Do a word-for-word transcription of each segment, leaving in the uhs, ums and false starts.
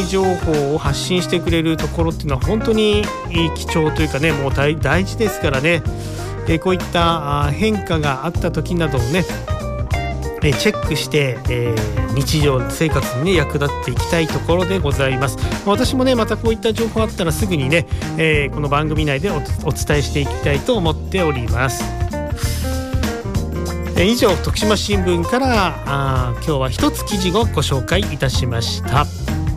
情報を発信してくれるところっていうのは本当に貴重というかね、もう 大, 大事ですからね、えー、こういった変化があった時などをね、えー、チェックして、えー、日常生活に、ね、役立っていきたいところでございます。私もねまたこういった情報あったらすぐにね、えー、この番組内で お, お伝えしていきたいと思っております。えー、以上徳島新聞からあ今日は一つ記事をご紹介いたしました。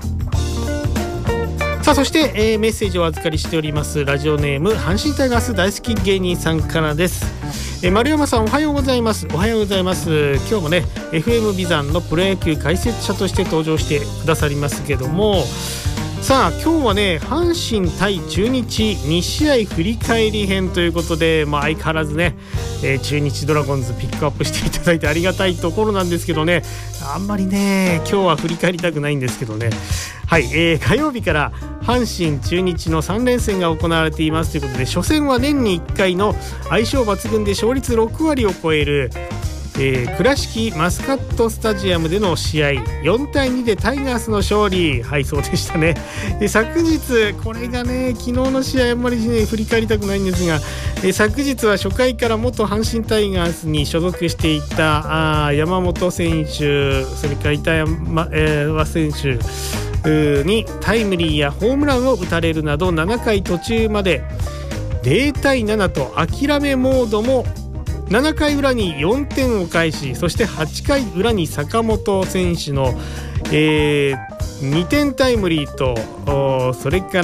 さあそして、えー、メッセージをお預かりしておりますラジオネーム阪神タイガース大好き芸人さんからです。えー、丸山さんおはようございます。おはようございます。今日もね エフエム ビザンのプロ野球解説者として登場してくださりますけども、さあ今日はね阪神対中日に試合振り返り編ということで、まあ、相変わらずね、えー、中日ドラゴンズピックアップしていただいてありがたいところなんですけどね、あんまりね今日は振り返りたくないんですけどね。はい、えー、火曜日から阪神中日のさん連戦が行われていますということで、初戦は年にいっかいの相性抜群で勝率ろく割を超えるえー、倉敷マスカットスタジアムでの試合よんたいにでタイガースの勝利。はいそうでしたね。で昨日これがね昨日の試合あんまり、ね、振り返りたくないんですが、えー、昨日は初回から元阪神タイガースに所属していたあ山本選手、それから板山、えー、選手にタイムリーやホームランを打たれるなどななかい途中までゼロたいななと諦めモードもななかい裏によんてんを返し、そしてはちかい裏に坂本選手の、えー、にてんタイムリーとそれから、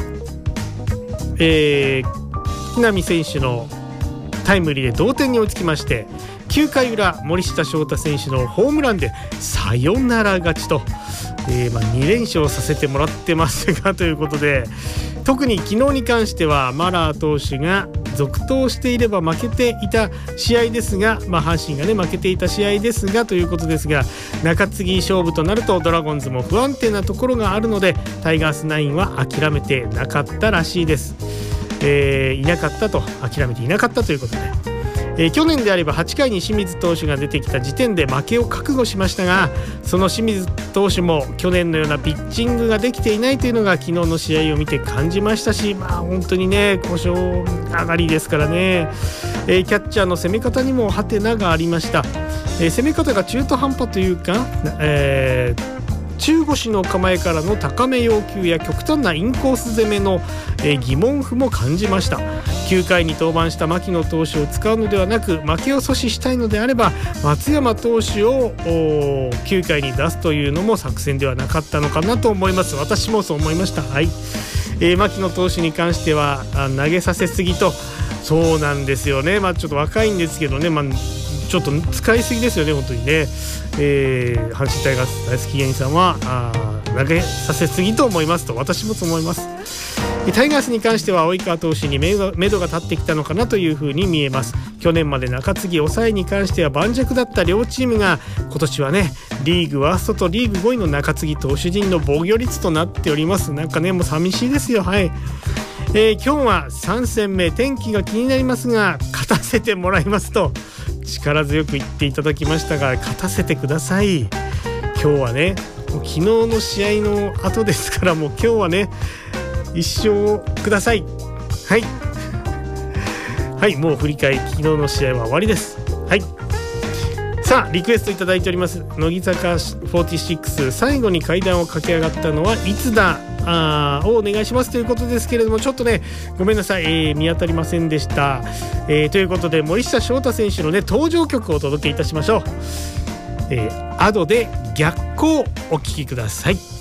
えー、木浪選手のタイムリーで同点に追いつきまして、きゅうかい裏森下翔太選手のホームランでサヨナラ勝ちと、えーまあ、に連勝させてもらってますがということで、特に昨日に関してはマラー投手が続投していれば負けていた試合ですが、まあ、阪神がね負けていた試合ですがということですが、中継ぎ勝負となるとドラゴンズも不安定なところがあるのでタイガースナインは諦めてなかったらしいです。えー、いなかったと諦めていなかったということで、えー、去年であればはちかいに清水投手が出てきた時点で負けを覚悟しましたが、その清水投手も去年のようなピッチングができていないというのが昨日の試合を見て感じましたし、まあ本当にね故障上がりですからね、えー、キャッチャーの攻め方にもハテナがありました。えー、攻め方が中途半端というか、えー中腰の構えからの高め要求や極端なインコース攻めの、えー、疑問符も感じました。きゅうかいに登板した牧野投手を使うのではなく、負けを阻止したいのであれば松山投手をきゅうかいに出すというのも作戦ではなかったのかなと思います。私もそう思いました。はい、えー、牧野投手に関しては投げさせすぎと、そうなんですよね。まあちょっと若いんですけどね、まあちょっと使いすぎですよね本当にね。えー、阪神タイガース大好き芸人さんはあ投げさせすぎと思いますと、私もそう思います。タイガースに関しては及川投手に目処が立ってきたのかなというふうに見えます。去年まで中継ぎ抑えに関しては盤石だった両チームが今年はねリーグワーストとリーグごいの中継ぎ投手陣の防御率となっております。なんかねもう寂しいですよ。はい、えー、今日はさん戦目天気が気になりますが勝たせてもらいますと力強く言っていただきましたが、勝たせてください。今日はねもう昨日の試合の後ですから、もう今日はね一勝ください。はいはいもう振り返り昨日の試合は終わりです。はい、さあリクエストいただいております乃木坂よんじゅうろく、最後に階段を駆け上がったのはいつだあをお願いしますということですけれども、ちょっとねごめんなさい、えー、見当たりませんでした。えー、ということで森下翔太選手のね登場曲をお届けいたしましょう。えー、アドで逆光お聴きください。